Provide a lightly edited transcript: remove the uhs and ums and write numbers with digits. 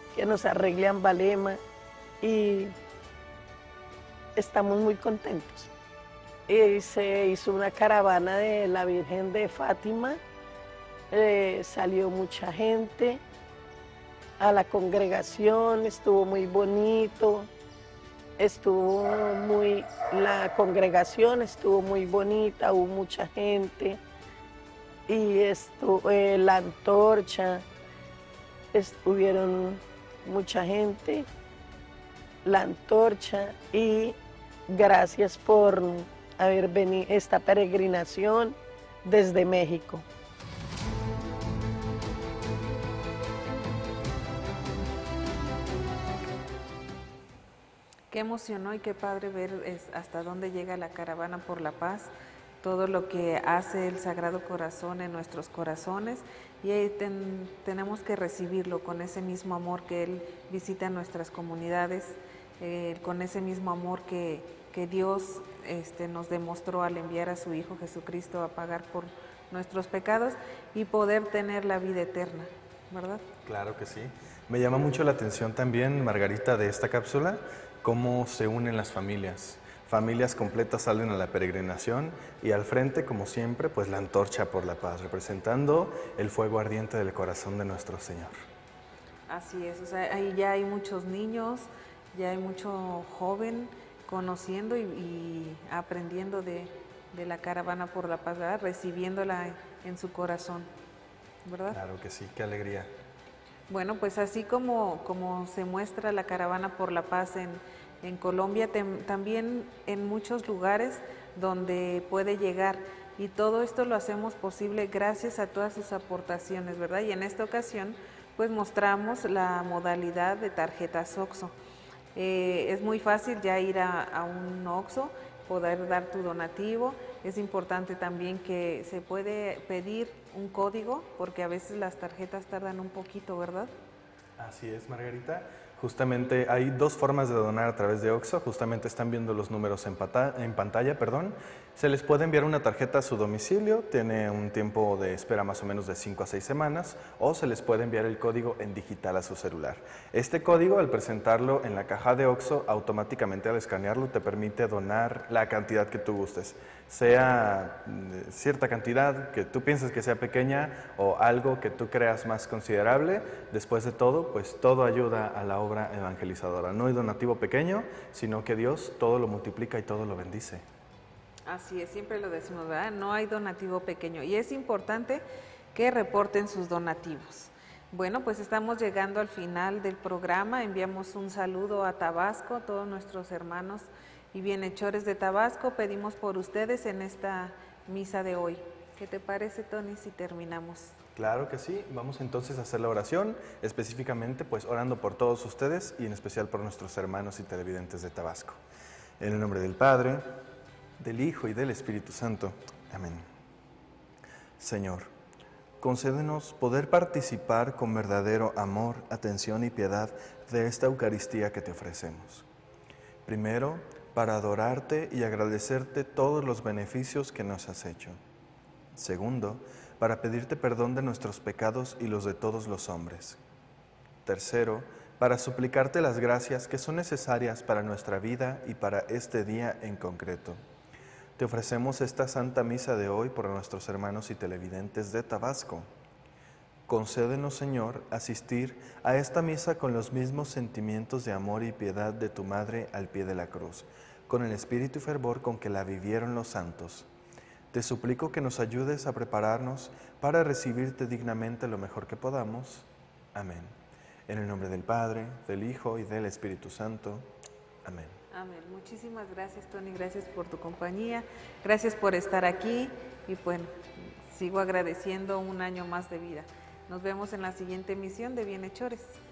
que nos arregle Ambalema y estamos muy contentos. Y se hizo una caravana de la Virgen de Fátima, salió mucha gente a la congregación, estuvo muy bonito, la congregación estuvo muy bonita, hubo mucha gente y la antorcha, estuvieron mucha gente, la antorcha y gracias por haber venido esta peregrinación desde México. Qué emoción, ¿no? Y qué padre ver hasta dónde llega la Caravana por la Paz, todo lo que hace el Sagrado Corazón en nuestros corazones y ahí tenemos que recibirlo con ese mismo amor que Él visita en nuestras comunidades, con ese mismo amor que Dios nos demostró al enviar a su Hijo Jesucristo a pagar por nuestros pecados y poder tener la vida eterna, ¿verdad? Claro que sí. Me llama mucho la atención también, Margarita, de esta cápsula, cómo se unen las familias. Familias completas salen a la peregrinación y al frente, como siempre, pues la antorcha por la paz, representando el fuego ardiente del corazón de nuestro Señor. Así es, o sea, ahí ya hay muchos niños, ya hay mucho joven conociendo y aprendiendo de la Caravana por la Paz, ¿verdad? Recibiéndola en su corazón, ¿verdad? Claro que sí, qué alegría. Bueno, pues así como se muestra la Caravana por la Paz en Colombia, también en muchos lugares donde puede llegar. Y todo esto lo hacemos posible gracias a todas sus aportaciones, ¿verdad? Y en esta ocasión, pues mostramos la modalidad de tarjetas OXXO. Es muy fácil ya ir a un OXXO, poder dar tu donativo. Es importante también que se puede pedir un código, porque a veces las tarjetas tardan un poquito, ¿verdad? Así es, Margarita. Justamente hay dos formas de donar a través de OXXO. Justamente están viendo los números en pantalla, perdón. Se les puede enviar una tarjeta a su domicilio, tiene un tiempo de espera más o menos de 5 a 6 semanas, o se les puede enviar el código en digital a su celular. Este código, al presentarlo en la caja de OXXO, automáticamente al escanearlo te permite donar la cantidad que tú gustes, sea cierta cantidad que tú pienses que sea pequeña o algo que tú creas más considerable. Después de todo, pues todo ayuda a la obra evangelizadora. No hay donativo pequeño, sino que Dios todo lo multiplica y todo lo bendice. Así es, siempre lo decimos, ¿verdad? No hay donativo pequeño y es importante que reporten sus donativos. Bueno, pues estamos llegando al final del programa. Enviamos un saludo a Tabasco, a todos nuestros hermanos y bienhechores de Tabasco. Pedimos por ustedes en esta misa de hoy. ¿Qué te parece, Tony, si terminamos? Claro que sí. Vamos entonces a hacer la oración, específicamente pues orando por todos ustedes y en especial por nuestros hermanos y televidentes de Tabasco. En el nombre del Padre, del Hijo y del Espíritu Santo. Amén. Señor, concédenos poder participar con verdadero amor, atención y piedad de esta Eucaristía que te ofrecemos. Primero, para adorarte y agradecerte todos los beneficios que nos has hecho. Segundo, para pedirte perdón de nuestros pecados y los de todos los hombres. Tercero, para suplicarte las gracias que son necesarias para nuestra vida y para este día en concreto. Te ofrecemos esta Santa Misa de hoy por nuestros hermanos y televidentes de Tabasco. Concédenos, Señor, asistir a esta misa con los mismos sentimientos de amor y piedad de tu Madre al pie de la cruz, con el espíritu y fervor con que la vivieron los santos. Te suplico que nos ayudes a prepararnos para recibirte dignamente lo mejor que podamos. Amén. En el nombre del Padre, del Hijo y del Espíritu Santo. Amén. Amén. Muchísimas gracias, Tony. Gracias por tu compañía. Gracias por estar aquí. Y bueno, sigo agradeciendo un año más de vida. Nos vemos en la siguiente emisión de Bienhechores.